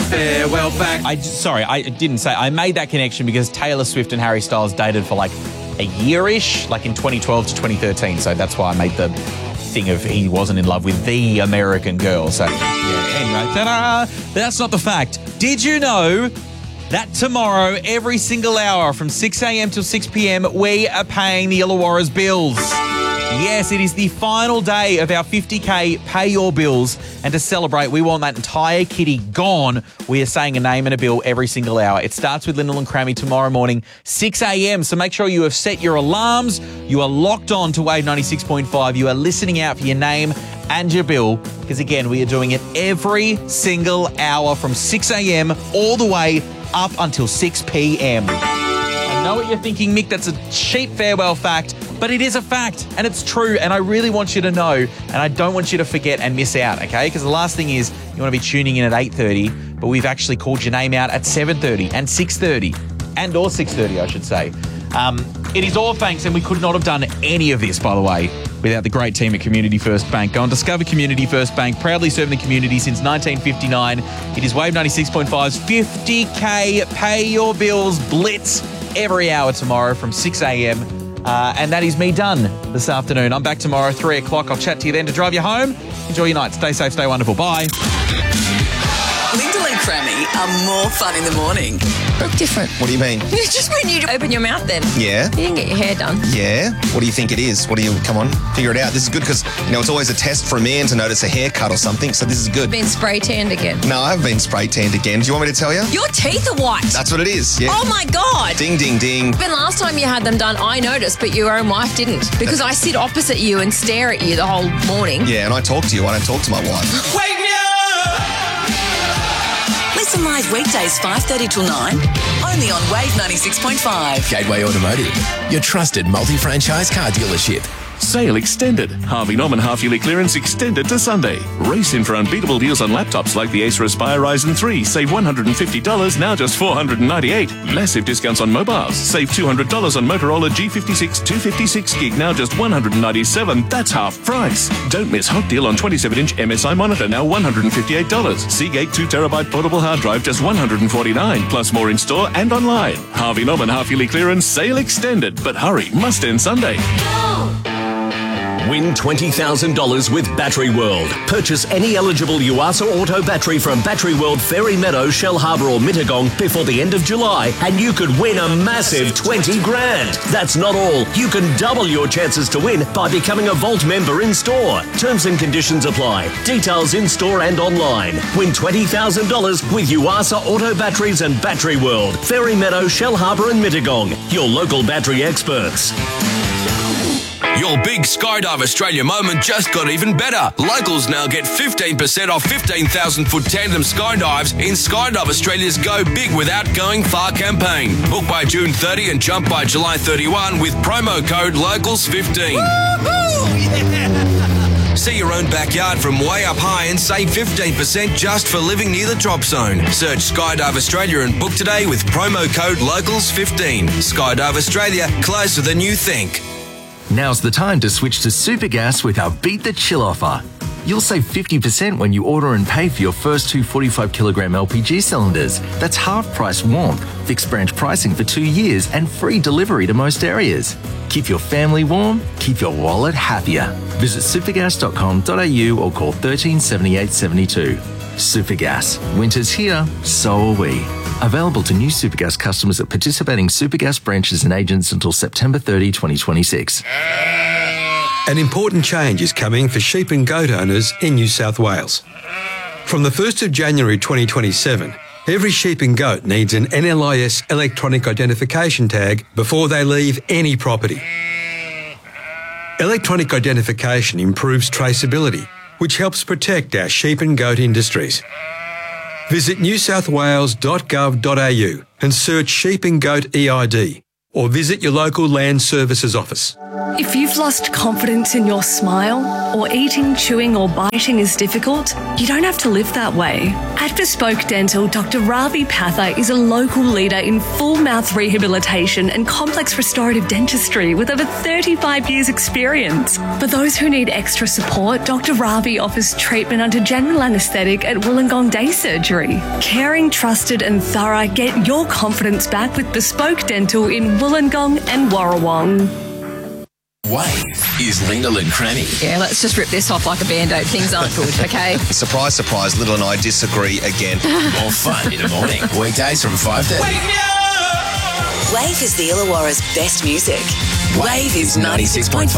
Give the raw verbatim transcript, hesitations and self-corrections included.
farewell fact. I sorry, I didn't say. I made that connection because Taylor Swift and Harry Styles dated for like a year-ish, like in twenty twelve to twenty thirteen. So that's why I made the thing of he wasn't in love with the American girl. So yeah, anyway, ta-da! That's not the fact. Did you know that tomorrow, every single hour from six a.m. till six p.m, we are paying the Illawarra's bills? Yes, it is the final day of our fifty K Pay Your Bills. And to celebrate, we want that entire kitty gone. We are saying a name and a bill every single hour. It starts with Lyndall and Crammy tomorrow morning, six a.m. So make sure you have set your alarms. You are locked on to Wave ninety-six point five. You are listening out for your name and your bill. Because again, we are doing it every single hour from six a.m. all the way up until six p.m. I know what you're thinking, Mick. That's a cheap farewell fact. But it is a fact, and it's true, and I really want you to know, and I don't want you to forget and miss out, okay? Because the last thing is you want to be tuning in at eight thirty, but we've actually called your name out at seven thirty and six thirty, and or six thirty, I should say. Um, it is all thanks, and we could not have done any of this, by the way, without the great team at Community First Bank. Go and discover Community First Bank, proudly serving the community since nineteen fifty-nine. It is Wave ninety-six point five's fifty K Pay Your Bills Blitz every hour tomorrow from six a.m. Uh, and that is me done this afternoon. I'm back tomorrow, three o'clock. I'll chat to you then to drive you home. Enjoy your night. Stay safe, stay wonderful. Bye. Lyndall and Crammy are more fun in the morning. Look different. What do you mean? Just when you open your mouth then. Yeah? You didn't get your hair done. Yeah? What do you think it is? What do you, come on, figure it out. This is good because, you know, it's always a test for a man to notice a haircut or something, so this is good. Been spray tanned again. No, I haven't been spray tanned again. Do you want me to tell you? Your teeth are white. That's what it is, yeah. Oh my God. Ding, ding, ding. Even last time you had them done, I noticed, but your own wife didn't. Because I sit opposite you and stare at you the whole morning. Yeah, and I talk to you. I don't talk to my wife. Wake me up! Listen live weekdays five thirty till nine, only on Wave ninety-six point five. Gateway Automotive, your trusted multi-franchise car dealership. Sale extended. Harvey Norman half-yearly clearance extended to Sunday. Race in for unbeatable deals on laptops like the Acer Aspire Ryzen three. Save one hundred fifty dollars, now just four hundred ninety-eight dollars. Massive discounts on mobiles. Save two hundred dollars on Motorola G fifty-six two fifty-six gig, now just one hundred ninety-seven dollars. That's half price. Don't miss hot deal on twenty-seven inch M S I monitor, now one hundred fifty-eight dollars. Seagate two terabyte portable hard drive, just one hundred forty-nine dollars. Plus more in store and online. Harvey Norman half-yearly clearance, sale extended. But hurry, must end Sunday. Win twenty thousand dollars with Battery World. Purchase any eligible Yuasa Auto battery from Battery World, Fairy Meadow, Shell Harbour or Mittagong before the end of July and you could win a massive twenty grand. That's not all. You can double your chances to win by becoming a Vault member in store. Terms and conditions apply. Details in store and online. Win twenty thousand dollars with Yuasa Auto batteries and Battery World, Fairy Meadow, Shell Harbour and Mittagong. Your local battery experts. Your big Skydive Australia moment just got even better. Locals now get fifteen percent off fifteen thousand foot tandem skydives in Skydive Australia's Go Big Without Going Far campaign. Book by June thirtieth and jump by July thirty-first with promo code locals fifteen. Yeah. See your own backyard from way up high and save fifteen percent just for living near the drop zone. Search Skydive Australia and book today with promo code locals fifteen. Skydive Australia, closer than you think. Now's the time to switch to Supergas with our Beat the Chill offer. You'll save fifty percent when you order and pay for your first two forty-five kilogram L P G cylinders. That's half price warmth, fixed branch pricing for two years and free delivery to most areas. Keep your family warm, keep your wallet happier. Visit supergas dot com dot a u or call thirteen seventy-eight seventy-two. Supergas. Winter's here, so are we. Available to new Supergas customers at participating Supergas branches and agents until September thirtieth, twenty twenty-six. An important change is coming for sheep and goat owners in New South Wales. From the first of January twenty twenty-seven, every sheep and goat needs an N L I S electronic identification tag before they leave any property. Electronic identification improves traceability, which helps protect our sheep and goat industries. Visit new south wales dot gov dot a u and search Sheep and Goat E I D. or visit your local Land Services office. If you've lost confidence in your smile, or eating, chewing or biting is difficult, you don't have to live that way. At Bespoke Dental, Doctor Ravi Patha is a local leader in full mouth rehabilitation and complex restorative dentistry with over thirty-five years experience. For those who need extra support, Doctor Ravi offers treatment under general anaesthetic at Wollongong Day Surgery. Caring, trusted and thorough, get your confidence back with Bespoke Dental in Wollongong and Warrawong. Wave is Lyndall and Cranny. Yeah, let's just rip this off like a Band-Aid. Things aren't good, okay? Surprise, surprise, Little and I disagree again. More fun in the morning. Weekdays from five thirty. Wave is the Illawarra's best music. Wave is ninety-six point five.